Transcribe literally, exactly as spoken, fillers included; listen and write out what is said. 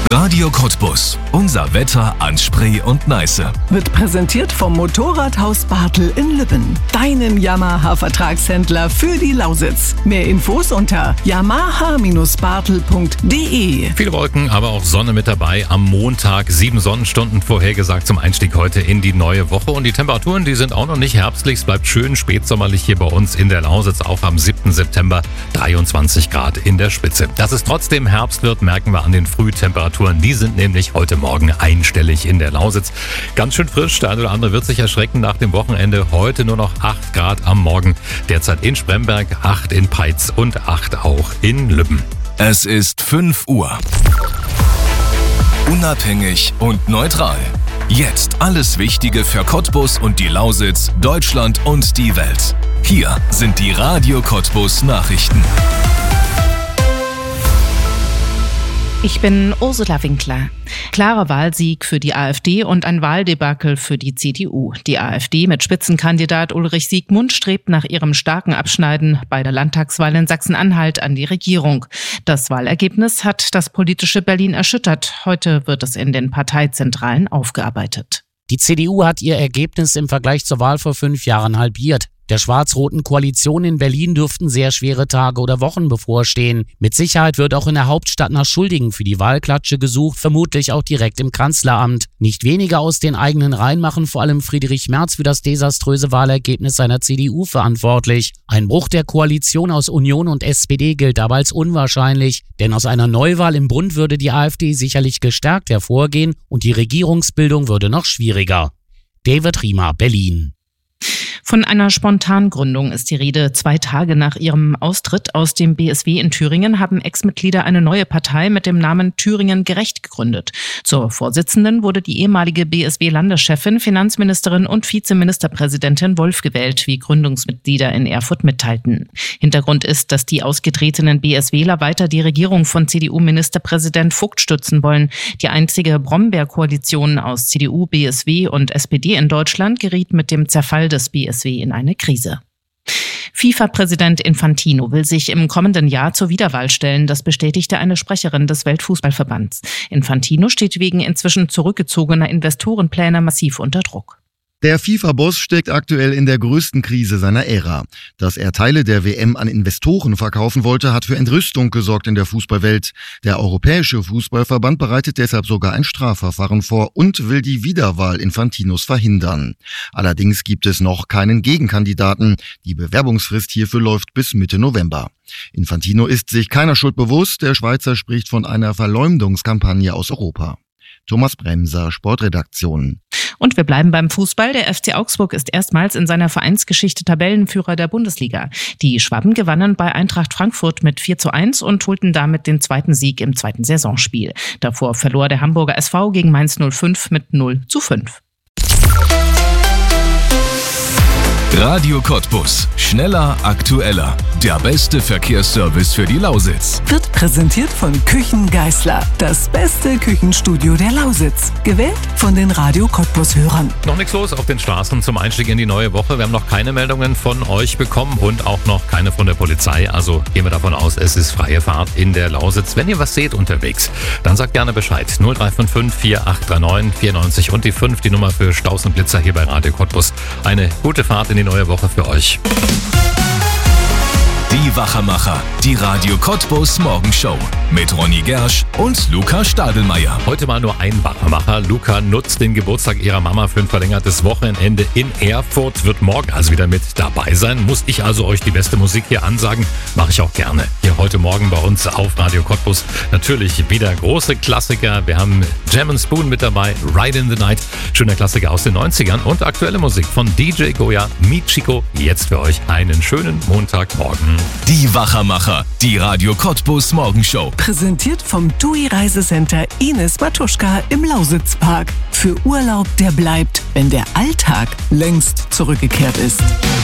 Radio Cottbus. Unser Wetter an Spree und Neiße. Wird präsentiert vom Motorradhaus Bartel in Lübben. Deinem Yamaha-Vertragshändler für die Lausitz. Mehr Infos unter yamaha bartel punkt de. Viele Wolken, aber auch Sonne mit dabei. Am Montag sieben Sonnenstunden vorhergesagt zum Einstieg heute in die neue Woche. Und die Temperaturen, die sind auch noch nicht herbstlich. Es bleibt schön spätsommerlich hier bei uns in der Lausitz. Auch am siebten September dreiundzwanzig Grad in der Spitze. Dass es trotzdem Herbst wird, merken wir an den Frühtemperaturen. Die sind nämlich heute Morgen einstellig in der Lausitz. Ganz schön frisch, der eine oder andere wird sich erschrecken nach dem Wochenende. Heute nur noch acht Grad am Morgen. Derzeit in Spremberg, acht in Peitz und acht auch in Lübben. Es ist fünf Uhr. Unabhängig und neutral. Jetzt alles Wichtige für Cottbus und die Lausitz, Deutschland und die Welt. Hier sind die Radio Cottbus Nachrichten. Ich bin Ursula Winkler. Klarer Wahlsieg für die AfD und ein Wahldebakel für die C D U. Die AfD mit Spitzenkandidat Ulrich Siegmund strebt nach ihrem starken Abschneiden bei der Landtagswahl in Sachsen-Anhalt an die Regierung. Das Wahlergebnis hat das politische Berlin erschüttert. Heute wird es in den Parteizentralen aufgearbeitet. Die C D U hat ihr Ergebnis im Vergleich zur Wahl vor fünf Jahren halbiert. Der schwarz-roten Koalition in Berlin dürften sehr schwere Tage oder Wochen bevorstehen. Mit Sicherheit wird auch in der Hauptstadt nach Schuldigen für die Wahlklatsche gesucht, vermutlich auch direkt im Kanzleramt. Nicht weniger aus den eigenen Reihen machen vor allem Friedrich Merz für das desaströse Wahlergebnis seiner C D U verantwortlich. Ein Bruch der Koalition aus Union und S P D gilt aber als unwahrscheinlich, denn aus einer Neuwahl im Bund würde die AfD sicherlich gestärkt hervorgehen und die Regierungsbildung würde noch schwieriger. David Riemer, Berlin. Von einer Spontangründung ist die Rede. Zwei Tage nach ihrem Austritt aus dem B S W in Thüringen haben Ex-Mitglieder eine neue Partei mit dem Namen Thüringen Gerecht gegründet. Zur Vorsitzenden wurde die ehemalige B S W-Landeschefin, Finanzministerin und Vizeministerpräsidentin Wolf gewählt, wie Gründungsmitglieder in Erfurt mitteilten. Hintergrund ist, dass die ausgetretenen BSWler weiter die Regierung von C D U-Ministerpräsident Vogt stützen wollen. Die einzige Brombeer-Koalition aus C D U, B S W und S P D in Deutschland geriet mit dem Zerfall des B S W in eine Krise. FIFA-Präsident Infantino will sich im kommenden Jahr zur Wiederwahl stellen. Das bestätigte eine Sprecherin des Weltfußballverbands. Infantino steht wegen inzwischen zurückgezogener Investorenpläne massiv unter Druck. Der FIFA-Boss steckt aktuell in der größten Krise seiner Ära. Dass er Teile der W M an Investoren verkaufen wollte, hat für Entrüstung gesorgt in der Fußballwelt. Der Europäische Fußballverband bereitet deshalb sogar ein Strafverfahren vor und will die Wiederwahl Infantinos verhindern. Allerdings gibt es noch keinen Gegenkandidaten. Die Bewerbungsfrist hierfür läuft bis Mitte November. Infantino ist sich keiner Schuld bewusst. Der Schweizer spricht von einer Verleumdungskampagne aus Europa. Thomas Bremser, Sportredaktion. Und wir bleiben beim Fußball. Der F C Augsburg ist erstmals in seiner Vereinsgeschichte Tabellenführer der Bundesliga. Die Schwaben gewannen bei Eintracht Frankfurt mit vier zu eins und holten damit den zweiten Sieg im zweiten Saisonspiel. Davor verlor der Hamburger S V gegen Mainz null fünf mit null zu fünf. Radio Cottbus. Schneller, aktueller. Der beste Verkehrsservice für die Lausitz. Wird präsentiert von Küchen Geißler. Das beste Küchenstudio der Lausitz. Gewählt von den Radio Cottbus-Hörern. Noch nichts los auf den Straßen zum Einstieg in die neue Woche. Wir haben noch keine Meldungen von euch bekommen und auch noch keine von der Polizei. Also gehen wir davon aus, es ist freie Fahrt in der Lausitz. Wenn ihr was seht unterwegs, dann sagt gerne Bescheid. null drei fünf fünf vier acht drei neun vier neun null und die fünf, die Nummer für Staus und Blitzer hier bei Radio Cottbus. Eine gute Fahrt in die neue Woche für euch. Die Wachermacher, die Radio Cottbus Morgenshow mit Ronny Gersch und Luca Stadelmeier. Heute mal nur ein Wachermacher. Luca nutzt den Geburtstag ihrer Mama für ein verlängertes Wochenende in Erfurt, wird morgen also wieder mit dabei sein. Muss ich also euch die beste Musik hier ansagen? Mache ich auch gerne. Hier heute Morgen bei uns auf Radio Cottbus natürlich wieder große Klassiker. Wir haben Jam and Spoon mit dabei, Ride in the Night, schöner Klassiker aus den neunzigern und aktuelle Musik von D J Goya, Michiko. Jetzt für euch einen schönen Montagmorgen. Die Wachermacher, die Radio Cottbus Morgenshow. Präsentiert vom T U I Reisecenter Ines Matuschka im Lausitzpark. Für Urlaub, der bleibt, wenn der Alltag längst zurückgekehrt ist.